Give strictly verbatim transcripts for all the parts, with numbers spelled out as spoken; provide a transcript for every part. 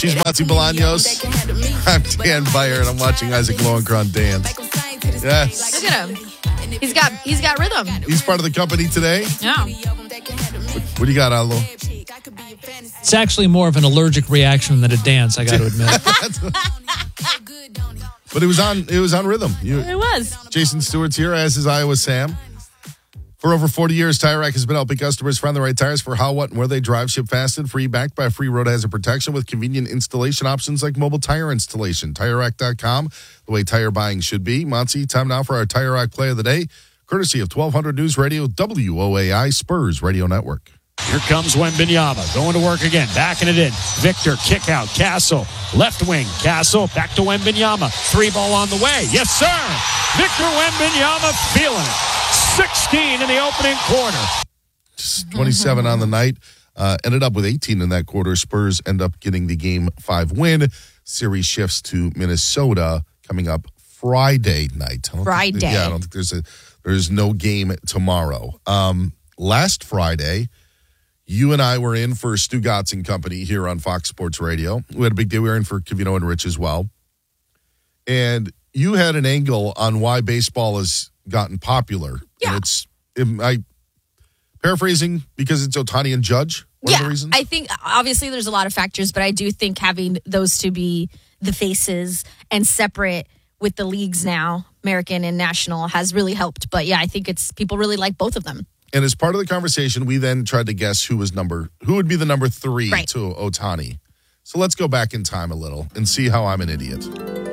She's Monty Bolaños. I'm Dan Beyer, and I'm watching Isaac Lowenkron dance. Yes. Look at him. He's got he's got rhythm. He's part of the company today. Yeah. What, what do you got, Allo? It's actually more of an allergic reaction than a dance, I got to admit. But it was on it was on rhythm. You, It was. Jason Stewart's here, as is Iowa Sam. For over forty years, Tire Rack has been helping customers find the right tires for how, what, and where they drive. Ship fast and free, backed by free road hazard protection with convenient installation options like mobile tire installation. Tire Rack dot com, the way tire buying should be. Monty, time now for our Tire Rack play of the day, courtesy of twelve hundred News Radio, W O A I, Spurs Radio Network. Here comes Wembanyama, going to work again, backing it in. Victor, kick out, Castle, left wing, Castle, back to Wembanyama. Three ball on the way. Yes, sir. Victor Wembanyama feeling it. sixteen in the opening quarter. twenty-seven on the night. Uh, ended up with eighteen in that quarter. Spurs end up getting the game five win. Series shifts to Minnesota coming up Friday night. I don't Friday. Think, yeah, I don't think there's a there's no game tomorrow. Um, last Friday, you and I were in for Stugotz and Company here on Fox Sports Radio. We had a big day. We were in for Covino and Rich as well. And you had an angle on why baseball has gotten popular. Yeah. And it's, I paraphrasing, because it's Ohtani and Judge. One yeah, of the reasons? I think obviously there's a lot of factors, but I do think having those to be the faces and separate with the leagues now, American and National, has really helped. But yeah, I think it's people really like both of them. And as part of the conversation, we then tried to guess who was number, who would be the number three right. to Ohtani. So let's go back in time a little and see how I'm an idiot.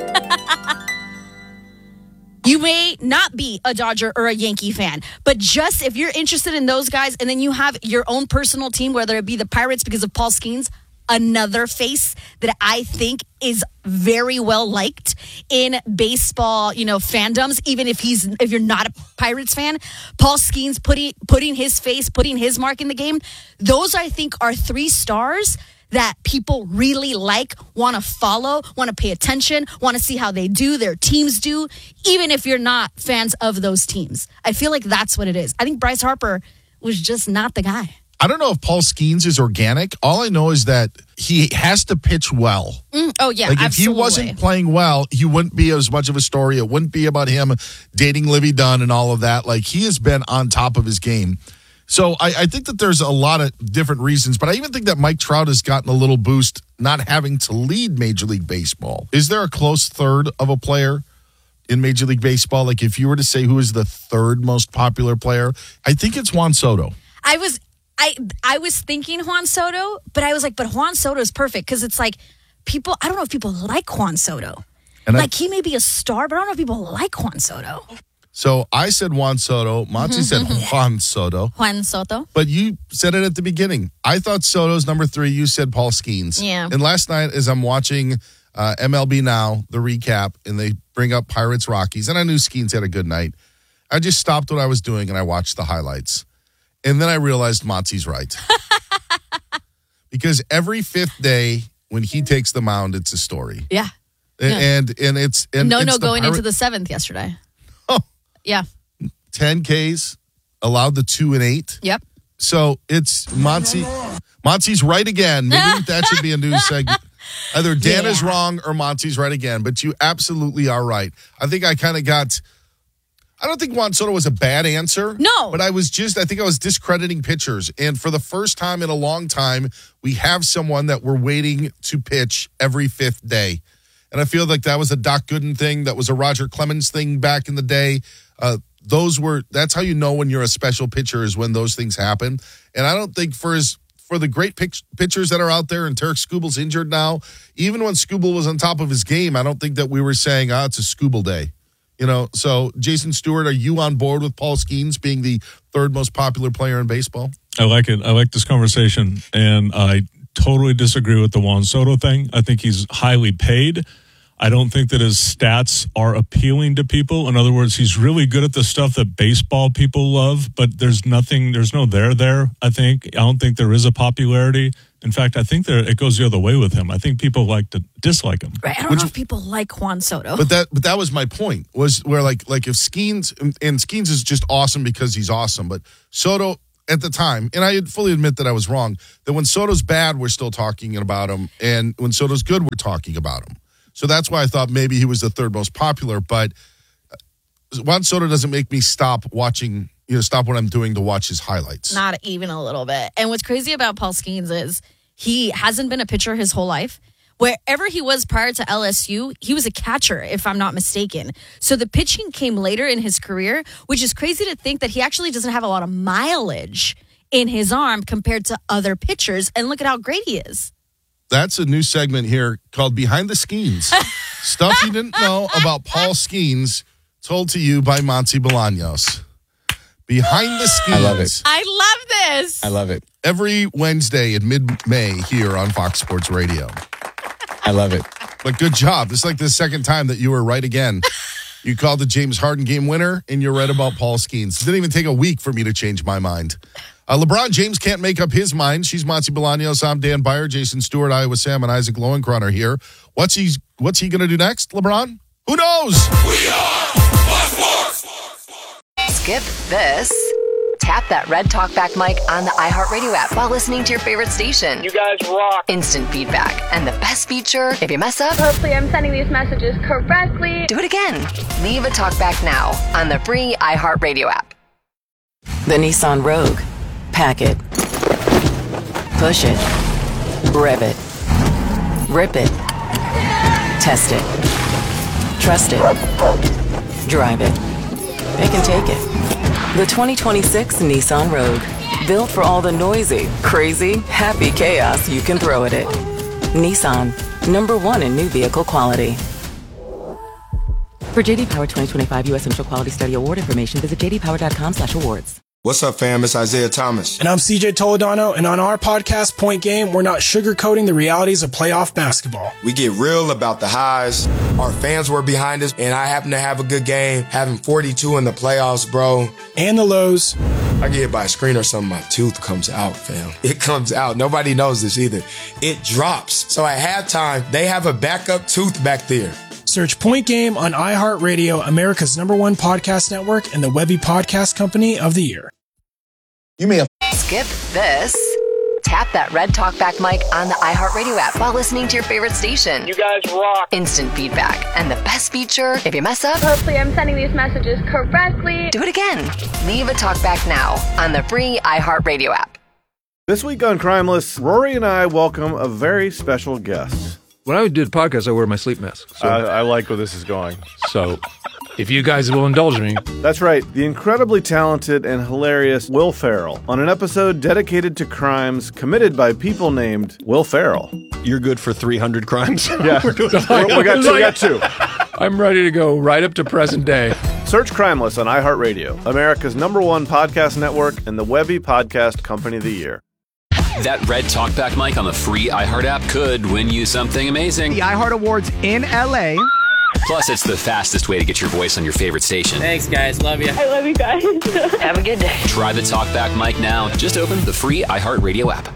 You may not be a Dodger or a Yankee fan, but just if you're interested in those guys and then you have your own personal team, whether it be the Pirates because of Paul Skeens, another face that I think is very well liked in baseball, you know, fandoms, even if he's if you're not a Pirates fan, Paul Skeens putting putting his face, putting his mark in the game. Those I think are three stars that people really like, want to follow, want to pay attention, want to see how they do, their teams do, even if you're not fans of those teams. I feel like that's what it is. I think Bryce Harper was just not the guy. I don't know if Paul Skeens is organic. All I know is that he has to pitch well. Mm, oh, yeah, Like if absolutely. he wasn't playing well, he wouldn't be as much of a story. It wouldn't be about him dating Livy Dunn and all of that. Like he has been on top of his game. So I, I think that there's a lot of different reasons, but I even think that Mike Trout has gotten a little boost not having to lead Major League Baseball. Is there a close third of a player in Major League Baseball? Like if you were to say who is the third most popular player, I think it's Juan Soto. I was I I was thinking Juan Soto, but I was like, but Juan Soto is perfect because it's like people, I don't know if people like Juan Soto. And like I, he may be a star, but I don't know if people like Juan Soto. So I said Juan Soto. Monty said Juan Soto. Juan Soto. But you said it at the beginning. I thought Soto's number three. You said Paul Skeens. Yeah. And last night, as I'm watching uh, M L B Now, the recap, and they bring up Pirates Rockies, and I knew Skeens had a good night. I just stopped what I was doing and I watched the highlights. And then I realized Monty's right. Because every fifth day when he takes the mound, it's a story. Yeah. And Yeah. and, and it's and no, it's no, the going Pirate- into the seventh yesterday. Oh. Yeah. ten Ks, allowed the two and eight. Yep. So it's Monty. Monty's right again. Maybe that should be a news segment. Either Dan Yeah. is wrong or Monty's right again, but you absolutely are right. I think I kind of got, I don't think Juan Soto was a bad answer. No. But I was just, I think I was discrediting pitchers. And for the first time in a long time, we have someone that we're waiting to pitch every fifth day. And I feel like that was a Doc Gooden thing. That was a Roger Clemens thing back in the day. Uh, those were, that's how you know when you're a special pitcher is when those things happen. And I don't think for his, for the great pitch, pitchers that are out there, and Tarek Skubal's injured now, even when Skubal was on top of his game, I don't think that we were saying, ah, it's a Skubal day. You know, so Jason Stewart, are you on board with Paul Skeens being the third most popular player in baseball? I like it. I like this conversation, and I totally disagree with the Juan Soto thing. I think he's highly paid. I don't think that his stats are appealing to people. In other words, he's really good at the stuff that baseball people love, but there's nothing, there's no there there, I think. I don't think there is a popularity. In fact, I think there it goes the other way with him. I think people like to dislike him. Right. I don't Which- know if people like Juan Soto. But that but that was my point, was where like like if Skeens, and Skeens is just awesome because he's awesome, but Soto, at the time, and I fully admit that I was wrong, that when Soto's bad, we're still talking about him, and when Soto's good, we're talking about him. So that's why I thought maybe he was the third most popular, but Juan Soto doesn't make me stop watching, you know, stop what I'm doing to watch his highlights. Not even a little bit. And what's crazy about Paul Skeens is he hasn't been a pitcher his whole life. Wherever he was prior to L S U, he was a catcher, if I'm not mistaken. So the pitching came later in his career, which is crazy to think that he actually doesn't have a lot of mileage in his arm compared to other pitchers. And look at how great he is. That's a new segment here called Behind the Skeens. Stuff you didn't know about Paul Skeens, told to you by Monty Bolaños. Behind the Skeens. I love it. I love this. I love it. Every Wednesday in mid-May here on Fox Sports Radio. I love it. But good job. This is like the second time that you were right again. You called the James Harden game winner, and you're right about Paul Skeens. It didn't even take a week for me to change my mind. Uh, LeBron James can't make up his mind. She's Monty Bolaños. I'm Dan Byer, Jason Stewart, Iowa Sam, and Isaac Lowenkron are here. What's he, what's he going to do next, LeBron? Who knows? We are Sports. Skip this. Tap that red talkback mic on the iHeartRadio app while listening to your favorite station. You guys rock. Instant feedback. And the best feature, if you mess up, hopefully I'm sending these messages correctly. Do it again. Leave a talkback now on the free iHeartRadio app. The Nissan Rogue. Pack it. Push it. Rev it. Rip it. Test it. Trust it. Drive it. It can take it. The twenty twenty-six Nissan Rogue. Built for all the noisy, crazy, happy chaos you can throw at it. Nissan. Number one in new vehicle quality. For J D Power twenty twenty-five U S Initial Quality Study Award information, visit j d power dot com slash awards. What's up, fam? It's Isaiah Thomas. And I'm C J Toledano, and on our podcast, Point Game, we're not sugarcoating the realities of playoff basketball. We get real about the highs. Our fans were behind us, and I happen to have a good game, having forty-two in the playoffs, bro. And the lows. I get hit by a screen or something, my tooth comes out, fam. It comes out. Nobody knows this either. It drops. So at halftime, they have a backup tooth back there. Search Point Game on iHeartRadio, America's number one podcast network, and the Webby Podcast Company of the Year. You may have Skip this. Tap that red talkback mic on the iHeartRadio app while listening to your favorite station. You guys rock. Instant feedback. And the best feature, if you mess up, hopefully I'm sending these messages correctly. Do it again. Leave a talkback now on the free iHeartRadio app. This week on Crimeless, Rory and I welcome a very special guest. When I do the podcast, I wear my sleep mask. So. I, I like where this is going. So, if you guys will indulge me. That's right. The incredibly talented and hilarious Will Ferrell on an episode dedicated to crimes committed by people named Will Ferrell. You're good for three hundred crimes? Yeah. we, we, got two, we got two. I'm ready to go right up to present day. Search Crimeless on iHeartRadio, America's number one podcast network and the Webby Podcast Company of the Year. That red talkback mic on the free iHeart app could win you something amazing. The iHeart Awards in L A. Plus, it's the fastest way to get your voice on your favorite station. Thanks, guys. Love you. I love you guys. Have a good day. Try the talkback mic now. Just open the free iHeartRadio app.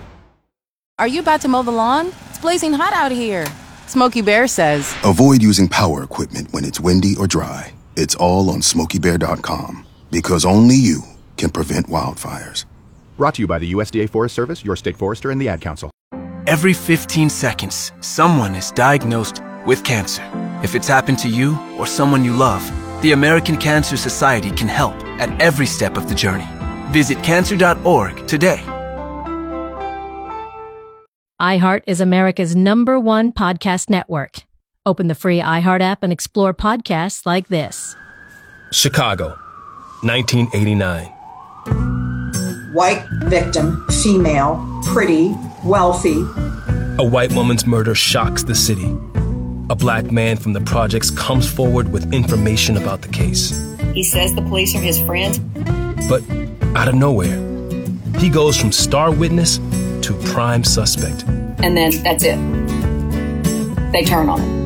Are you about to mow the lawn? It's blazing hot out here. Smokey Bear says, avoid using power equipment when it's windy or dry. It's all on smokey bear dot com because only you can prevent wildfires. Brought to you by the U S D A Forest Service, your state forester, and the Ad Council. Every fifteen seconds, someone is diagnosed with cancer. If it's happened to you or someone you love, the American Cancer Society can help at every step of the journey. Visit cancer dot org today. iHeart is America's number one podcast network. Open the free iHeart app and explore podcasts like this. Chicago, nineteen eighty-nine. White victim, female, pretty, wealthy. A white woman's murder shocks the city. A black man from the projects comes forward with information about the case. He says the police are his friends. But out of nowhere, he goes from star witness to prime suspect. And then that's it. They turn on him.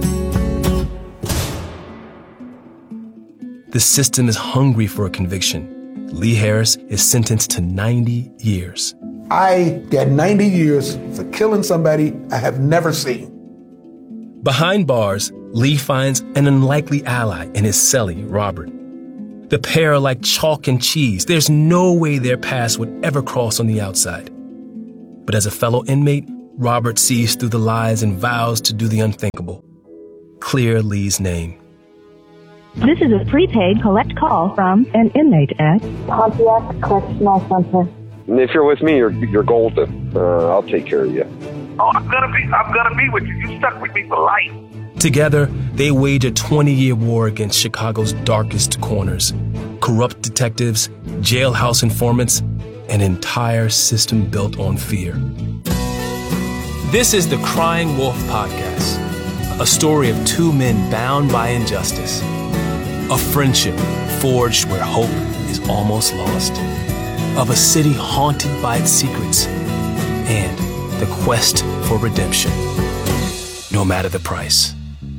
The system is hungry for a conviction. Lee Harris is sentenced to ninety years. I get ninety years for killing somebody I have never seen. Behind bars, Lee finds an unlikely ally in his cellie, Robert. The pair are like chalk and cheese. There's no way their paths would ever cross on the outside. But as a fellow inmate, Robert sees through the lies and vows to do the unthinkable. Clear Lee's name. This is a prepaid collect call from an inmate at Pontiac Correctional Center. If you're with me, you're you're golden. Uh, I'll take care of you. Oh, I'm gonna be, I'm gonna be with you. You stuck with me for life. Together, they wage a twenty-year war against Chicago's darkest corners. Corrupt detectives, jailhouse informants, an entire system built on fear. This is the Crying Wolf Podcast, a story of two men bound by injustice. A friendship forged where hope is almost lost. Of a city haunted by its secrets. And the quest for redemption, no matter the price.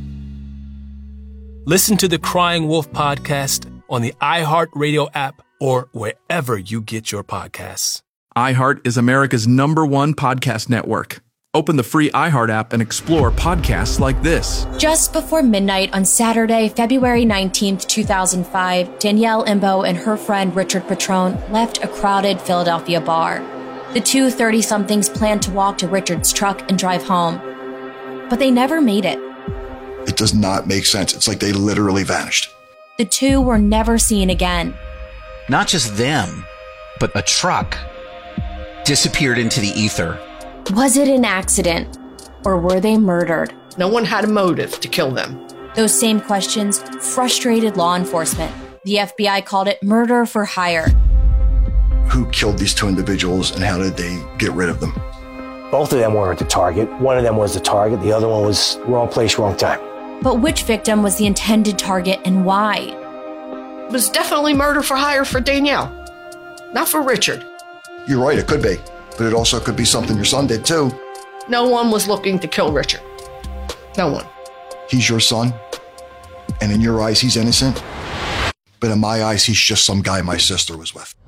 Listen to the Crying Wolf Podcast on the iHeartRadio app or wherever you get your podcasts. iHeart is America's number one podcast network. Open the free iHeart app and explore podcasts like this. Just before midnight on Saturday, February nineteenth, two thousand five, Danielle Imbo and her friend Richard Petrone left a crowded Philadelphia bar. The two thirty-somethings planned to walk to Richard's truck and drive home. But they never made it. It does not make sense. It's like they literally vanished. The two were never seen again. Not just them, but a truck disappeared into the ether. Was it an accident, or were they murdered? No one had a motive to kill them. Those same questions frustrated law enforcement. The F B I called it murder for hire. Who killed these two individuals and how did they get rid of them? Both of them weren't the target. One of them was the target. The other one was wrong place, wrong time. But which victim was the intended target and why? It was definitely murder for hire for Danielle, not for Richard. You're right, it could be. But it also could be something your son did too. No one was looking to kill Richard. No one. He's your son, and in your eyes, he's innocent. But in my eyes, he's just some guy my sister was with.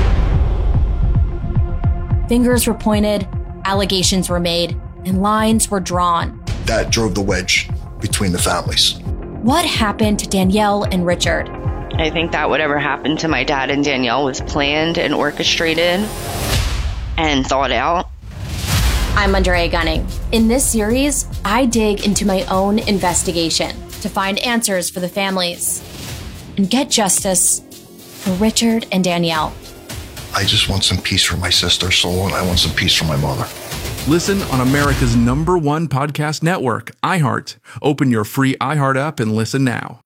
Fingers were pointed, allegations were made, and lines were drawn. That drove the wedge between the families. What happened to Danielle and Richard? I think that whatever happened to my dad and Danielle was planned and orchestrated and thought out. I'm Andrea Gunning. In this series, I dig into my own investigation to find answers for the families and get justice for Richard and Danielle. I just want some peace for my sister's soul, and I want some peace for my mother. Listen on America's number one podcast network, iHeart. Open your free iHeart app and listen now.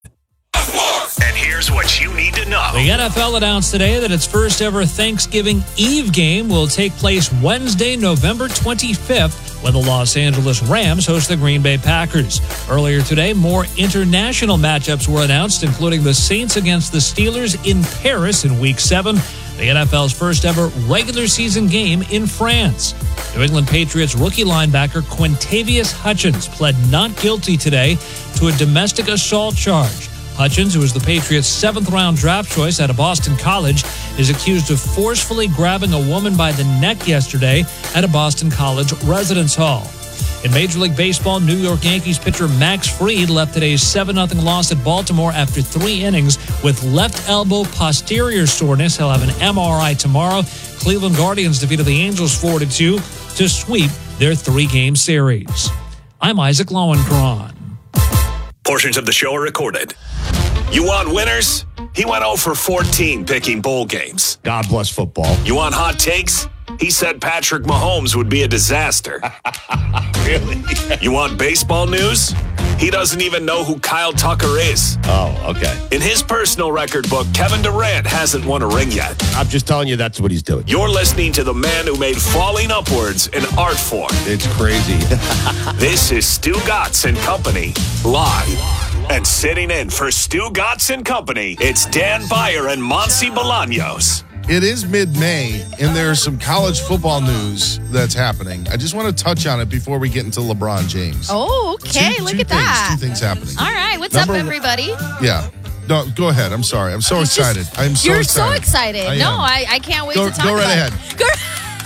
And here's what you need to know. The N F L announced today that its first ever Thanksgiving Eve game will take place Wednesday, November twenty-fifth, when the Los Angeles Rams host the Green Bay Packers. Earlier today, more international matchups were announced, including the Saints against the Steelers in Paris in Week seven, the N F L's first ever regular season game in France. New England Patriots rookie linebacker Quintavious Hutchins pled not guilty today to a domestic assault charge. Hutchins, who was the Patriots' seventh-round draft choice out of Boston College, is accused of forcefully grabbing a woman by the neck yesterday at a Boston College residence hall. In Major League Baseball, New York Yankees pitcher Max Fried left today's seven nothing loss at Baltimore after three innings with left elbow posterior soreness. He'll have an M R I tomorrow. Cleveland Guardians defeated the Angels four to two to sweep their three-game series. I'm Isaac Lowenkron. Portions of the show are recorded. You want winners? He went oh for fourteen picking bowl games. God bless football. You want hot takes? He said Patrick Mahomes would be a disaster. Really? You want baseball news? He doesn't even know who Kyle Tucker is. Oh, okay. In his personal record book, Kevin Durant hasn't won a ring yet. I'm just telling you that's what he's doing. You're listening to the man who made falling upwards an art form. It's crazy. This is Stu Gatz and Company, live. And sitting in for Stu Gatz and Company, it's Dan Beyer and Monty Bolaños. It is mid-May, and there's some college football news that's happening. I just want to touch on it before we get into LeBron James. Oh, okay. Two, Look two at things, that. Two things happening. All right. What's Number up, one- everybody? Yeah. No, go ahead. I'm sorry. I'm so It's excited. just- I'm so You're excited. so excited. I no, am. I, I can't wait Go- to talk go right about ahead. it. Go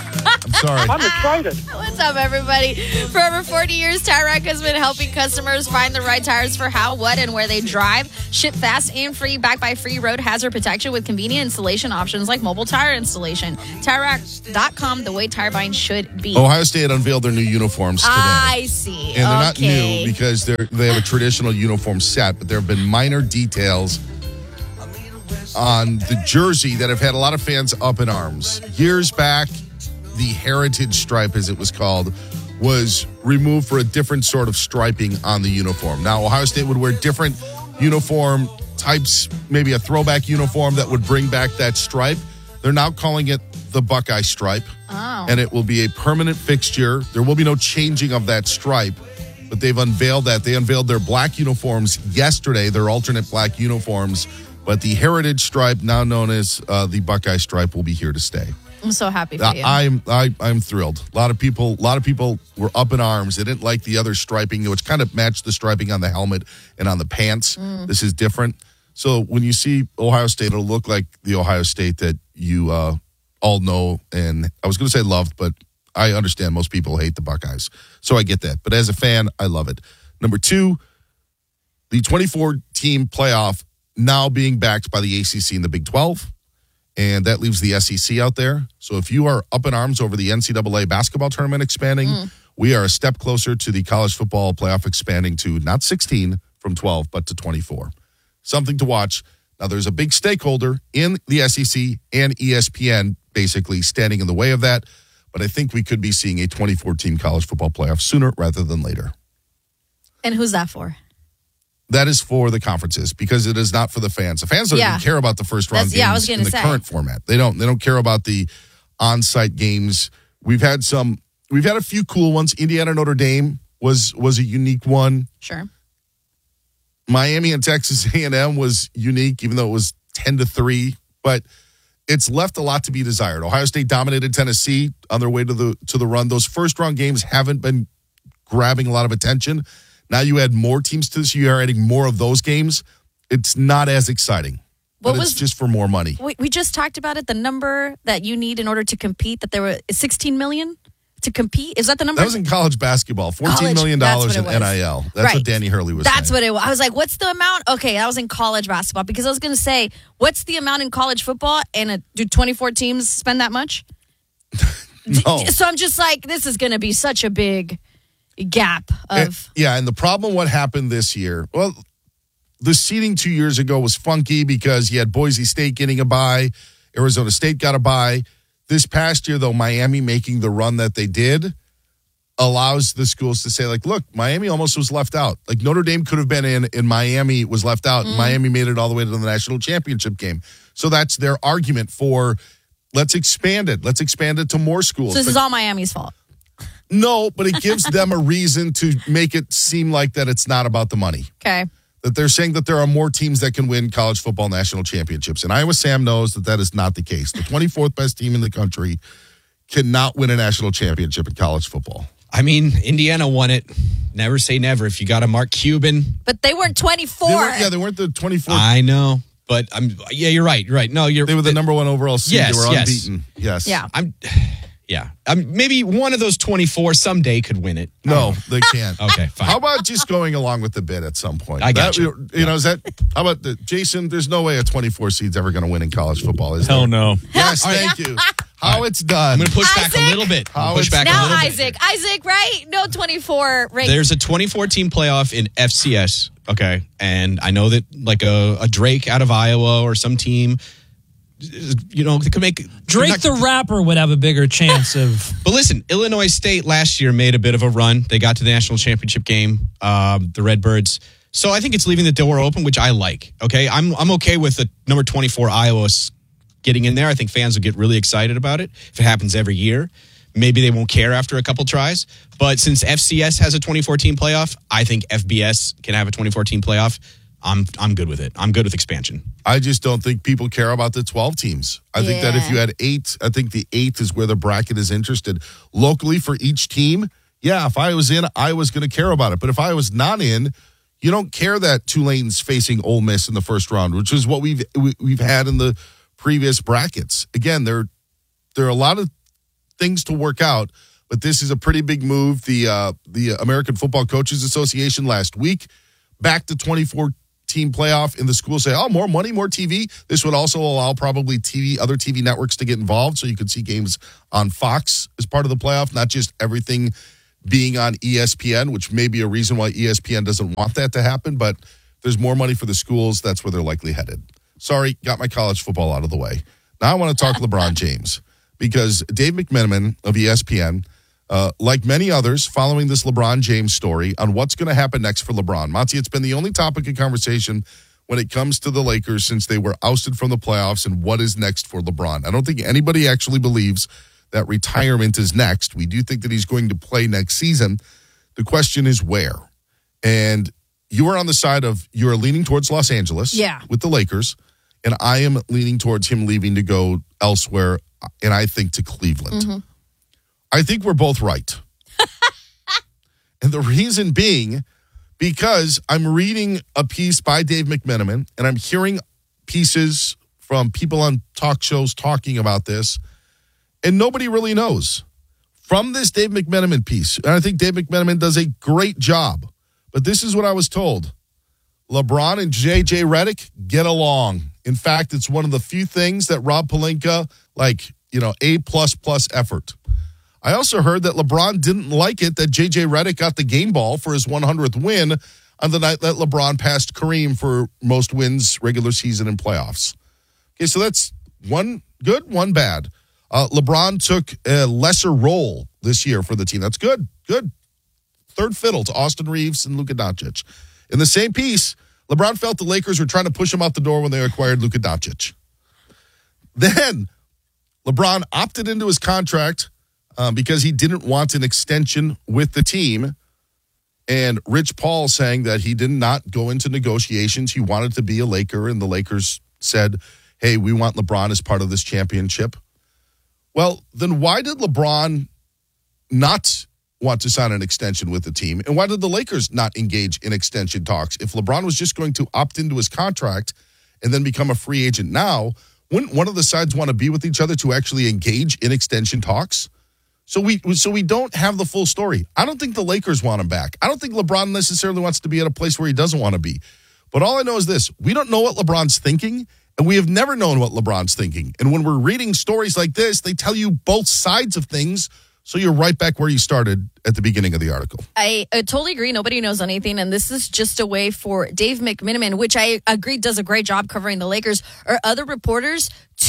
I'm sorry. I'm excited. What's up, everybody? For over forty years, Tire Rack has been helping customers find the right tires for how, what, and where they drive. Ship fast and free, backed by free road hazard protection with convenient installation options like mobile tire installation. Tire Rack dot com, the way tire buying should be. Ohio State unveiled their new uniforms today. I see. And they're not okay. new because they're they have a traditional uniform set, but there have been minor details on the jersey that have had a lot of fans up in arms. Years back, the heritage stripe, as it was called, was removed for a different sort of striping on the uniform. Now, Ohio State would wear different uniform types, maybe a throwback uniform that would bring back that stripe. They're now calling it the Buckeye stripe, oh. and it will be a permanent fixture. There will be no changing of that stripe, but they've unveiled that. They unveiled their black uniforms yesterday, their alternate black uniforms, but the heritage stripe, now known as uh, the Buckeye stripe, will be here to stay. I'm so happy for you. I, I'm I, I'm thrilled. A lot of people, a lot of people were up in arms. They didn't like the other striping, which kind of matched the striping on the helmet and on the pants. Mm. This is different. So when you see Ohio State, it'll look like the Ohio State that you uh, all know. And I was going to say loved, but I understand most people hate the Buckeyes, so I get that. But as a fan, I love it. Number two, the twenty-four team playoff now being backed by the A C C and the Big twelve. And that leaves the S E C out there. So if you are up in arms over the N C double A basketball tournament expanding, mm. we are a step closer to the college football playoff expanding to not sixteen from twelve, but to twenty-four. Something to watch. Now, there's a big stakeholder in the S E C and E S P N basically standing in the way of that. But I think we could be seeing a twenty-four team college football playoff sooner rather than later. And who's that for? That is for the conferences because it is not for the fans. The fans don't yeah. even care about the first round That's, games yeah, I was in the say. current format. They don't. They don't care about the on-site games. We've had some. We've had a few cool ones. Indiana Notre Dame was was a unique one. Sure. Miami and Texas A and M was unique, even though it was ten to three. But it's left a lot to be desired. Ohio State dominated Tennessee on their way to the to the run. Those first round games haven't been grabbing a lot of attention. Now you add more teams to this. You are adding more of those games. It's not as exciting, what but was, it's just for more money. We, we just talked about it. The number that you need in order to compete, that there were sixteen million to compete. Is that the number? That was in college basketball. fourteen million dollars in N I L. That's right. what Danny Hurley was That's saying. what it was. I was like, what's the amount? Okay, that was in college basketball because I was going to say, what's the amount in college football? And a, do twenty-four teams spend that much? No. So I'm just like, this is going to be such a big gap of. And, yeah, and the problem, what happened this year, well, the seeding two years ago was funky because you had Boise State getting a bye, Arizona State got a bye. This past year, though, Miami making the run that they did allows the schools to say, like, look, Miami almost was left out. Like, Notre Dame could have been in, and Miami was left out. Mm. Miami made it all the way to the national championship game. So that's their argument for, let's expand it. Let's expand it to more schools. So this but, is all Miami's fault. No, but it gives them a reason to make it seem like that it's not about the money. Okay. That they're saying that there are more teams that can win college football national championships. And Iowa Sam knows that that is not the case. The twenty-fourth best team in the country cannot win a national championship in college football. I mean, Indiana won it. Never say never. If you got a Mark Cuban. But they weren't twenty-four. They weren't, yeah, they weren't the twenty-fourth. I know. But I'm. Yeah, you're right. You're right. No, you're. They were the number one overall seed. Yes, they were yes. unbeaten. Yes. Yeah. I'm. Yeah. Um, maybe one of those twenty-four someday could win it. No, they can't. Okay, fine. How about just going along with the bid at some point? I got that, you. You Yeah. know, is that, how about the, Jason, there's no way a twenty-four seed's ever going to win in college football, is Hell there? no. Yes, All right. thank you. How right. it's done. I'm going to push Isaac? back a little bit. How push it's- back a Now little bit. Isaac. Isaac, right? No twenty-four ranked. There's a twenty-four team playoff in F C S. Okay. And I know that like a, a Drake out of Iowa or some team, you know, they could make Drake not- the rapper would have a bigger chance of. But listen, Illinois State last year made a bit of a run. They got to the national championship game, um, the Redbirds. So I think it's leaving the door open, which I like. Okay, I'm I'm okay with the number twenty-four Iowa getting in there. I think fans will get really excited about it if it happens every year. Maybe they won't care after a couple tries. But since F C S has a twenty-four team playoff, I think F B S can have a twenty-four team playoff. I'm I'm good with it. I'm good with expansion. I just don't think people care about the twelve teams. I think that if you had eight, I think the eighth is where the bracket is interested. Locally for each team, yeah, if I was in, I was going to care about it. But if I was not in, you don't care that Tulane's facing Ole Miss in the first round, which is what we've we, we've had in the previous brackets. Again, there there are a lot of things to work out, but this is a pretty big move. The uh, the American Football Coaches Association last week back to twenty-four team playoff, and the school say, oh, more money, more T V. This would also allow probably T V, other T V networks to get involved, so you could see games on Fox as part of the playoff, not just everything being on E S P N, which may be a reason why E S P N doesn't want that to happen, but there's more money for the schools. That's where they're likely headed. Sorry, got my college football out of the way. Now I want to talk LeBron James, because Dave McMenamin of E S P N, uh, like many others, following this LeBron James story on what's going to happen next for LeBron. Monty, it's been the only topic of conversation when it comes to the Lakers since they were ousted from the playoffs and what is next for LeBron. I don't think anybody actually believes that retirement is next. We do think that he's going to play next season. The question is where. And you are on the side of, you're leaning towards Los Angeles yeah. with the Lakers, and I am leaning towards him leaving to go elsewhere, and I think to Cleveland. Mm-hmm. I think we're both right. And the reason being, because I'm reading a piece by Dave McMenamin, and I'm hearing pieces from people on talk shows talking about this, and nobody really knows. From this Dave McMenamin piece, and I think Dave McMenamin does a great job, but this is what I was told. LeBron and J J Redick get along. In fact, it's one of the few things that Rob Pelinka, like, you know, A plus plus effort. I also heard that LeBron didn't like it that J J Redick got the game ball for his one hundredth win on the night that LeBron passed Kareem for most wins regular season and playoffs. Okay, so that's one good, one bad. Uh, LeBron took a lesser role this year for the team. That's good, good. Third fiddle to Austin Reeves and Luka Doncic. In the same piece, LeBron felt the Lakers were trying to push him out the door when they acquired Luka Doncic. Then LeBron opted into his contract um, because he didn't want an extension with the team. And Rich Paul saying that he did not go into negotiations. He wanted to be a Laker, and the Lakers said, hey, we want LeBron as part of this championship. Well, then why did LeBron not want to sign an extension with the team? And why did the Lakers not engage in extension talks? If LeBron was just going to opt into his contract and then become a free agent now, wouldn't one of the sides want to be with each other to actually engage in extension talks? So we so we don't have the full story. I don't think the Lakers want him back. I don't think LeBron necessarily wants to be at a place where he doesn't want to be. But all I know is this. We don't know what LeBron's thinking, and we have never known what LeBron's thinking. And when we're reading stories like this, they tell you both sides of things, so you're right back where you started at the beginning of the article. I, I totally agree. Nobody knows anything. And this is just a way for Dave McMenamin, which I agree does a great job covering the Lakers, or other reporters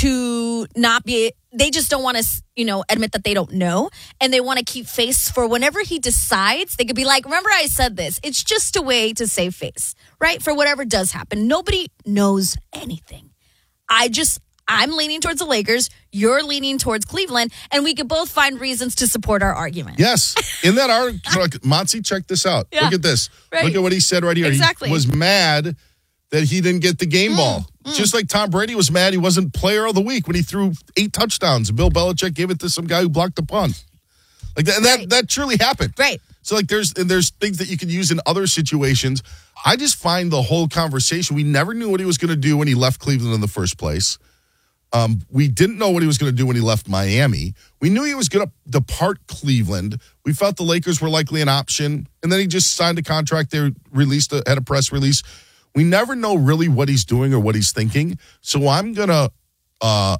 to not be, they just don't want to, you know, admit that they don't know. And they want to keep face for whenever he decides. They could be like, remember I said this. It's just a way to save face, right? For whatever does happen. Nobody knows anything. I just, I'm leaning towards the Lakers. You're leaning towards Cleveland. And we could both find reasons to support our argument. Yes. In that article, Monty, check this out. Yeah. Look at this. Right. Look at what he said right here. Exactly. He was mad that he didn't get the game mm. ball. Mm. Just like Tom Brady was mad he wasn't player of the week when he threw eight touchdowns. Bill Belichick gave it to some guy who blocked a punt. Like that, and that, right. that truly happened. Right. So like there's and there's things that you can use in other situations. I just find the whole conversation, we never knew what he was going to do when he left Cleveland in the first place. Um, we didn't know what he was going to do when he left Miami. We knew he was going to depart Cleveland. We felt the Lakers were likely an option. And then he just signed a contract. They released a, had a press release. We never know really what he's doing or what he's thinking. So I'm going to uh,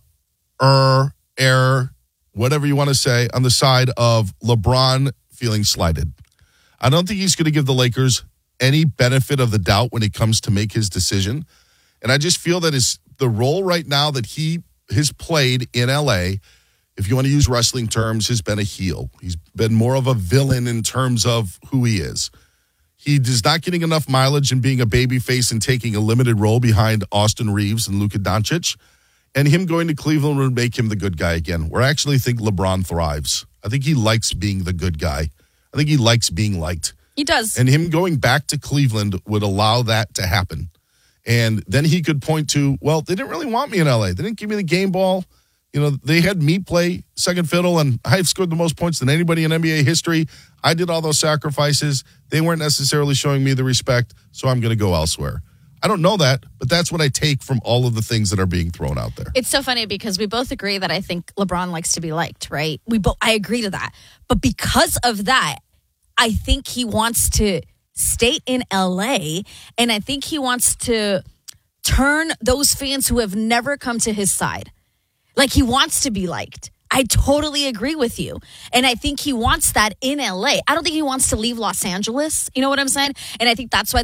er, err, whatever you want to say, on the side of LeBron feeling slighted. I don't think he's going to give the Lakers any benefit of the doubt when it comes to make his decision. And I just feel that his the role right now that he has played in L A, if you want to use wrestling terms, has been a heel. He's been more of a villain in terms of who he is. He is not getting enough mileage in being a babyface and taking a limited role behind Austin Reeves and Luka Doncic. And him going to Cleveland would make him the good guy again, where I actually think LeBron thrives. I think he likes being the good guy. I think he likes being liked. He does. And him going back to Cleveland would allow that to happen. And then he could point to, well, they didn't really want me in L A. They didn't give me the game ball. You know, they had me play second fiddle, and I've scored the most points than anybody in N B A history. I did all those sacrifices. They weren't necessarily showing me the respect, so I'm going to go elsewhere. I don't know that, but that's what I take from all of the things that are being thrown out there. It's so funny because we both agree that I think LeBron likes to be liked, right? We both I agree to that. But because of that, I think he wants to stay in L A, and I think he wants to turn those fans who have never come to his side. Like, he wants to be liked. I totally agree with you. And I think he wants that in L A. I don't think he wants to leave Los Angeles. You know what I'm saying? And I think that's why